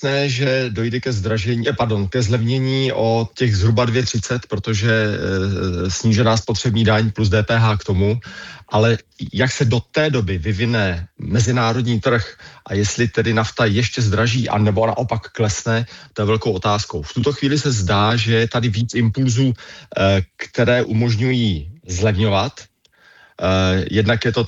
jasné, že dojde ke zlevnění o těch zhruba 2,30, protože snížená spotřební daň plus DPH k tomu, ale jak se do té doby vyvine mezinárodní trh a jestli tedy nafta ještě zdraží, anebo naopak klesne, to je velkou otázkou. V tuto chvíli se zdá, že je tady víc impulzů, které umožňují zlevňovat. Jednak je to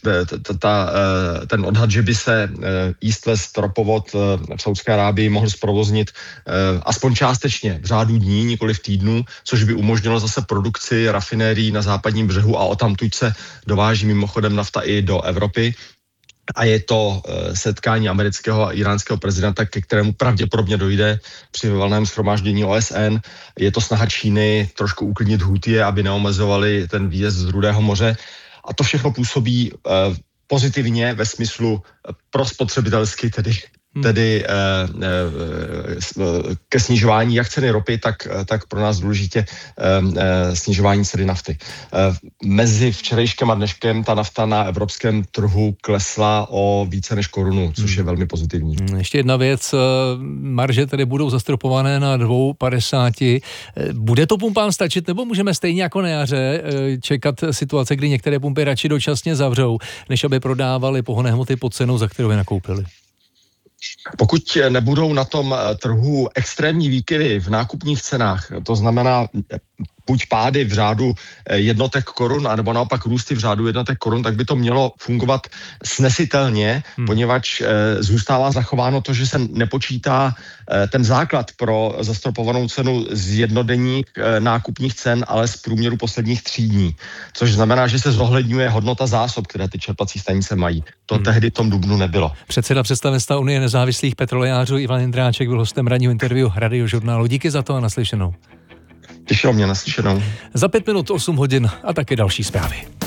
ten odhad, že by se East-West ropovod v Saúdské Arábii mohl zprovoznit aspoň částečně v řádu dní, nikoli v týdnu, což by umožnilo zase produkci rafinérií na západním břehu a odtamtud se dováží mimochodem nafta i do Evropy. A je to setkání amerického a iránského prezidenta, ke kterému pravděpodobně dojde při valném shromáždění OSN. Je to snaha Číny trošku uklidnit Houthie, aby neomezovali ten výjezd z Rudého moře. A to všechno působí pozitivně ve smyslu prospotřebitelsky, tedy ke snižování jak ceny ropy, tak pro nás důležitě snižování ceny nafty. Mezi včerejškem a dneškem ta nafta na evropském trhu klesla o více než korunu, což je velmi pozitivní. Ještě jedna věc, marže tedy budou zastropované na 2,50. Bude to pumpám stačit, nebo můžeme stejně jako na jaře čekat situace, kdy některé pumpy radši dočasně zavřou, než aby prodávali pohonné hmoty pod cenou, za kterou je nakoupili? Pokud nebudou na tom trhu extrémní výkyvy v nákupních cenách, to znamená buď pády v řádu jednotek korun, anebo naopak růsty v řádu jednotek korun, tak by to mělo fungovat snesitelně, poněvadž zůstává zachováno to, že se nepočítá ten základ pro zastropovanou cenu z jednodenních nákupních cen, ale z průměru posledních 3 dní. Což znamená, že se zohledňuje hodnota zásob, které ty čerpací stanice mají. To tehdy v tom dubnu nebylo. Předseda představenstva Unie nezávislých petrolejářů Ivan Jindráček byl hostem ranního interview Radiožurnálu. Díky za to a naslyšenou. Těšilo mě, naslyšenou. Za 5 minut 8 hodin a taky další zprávy.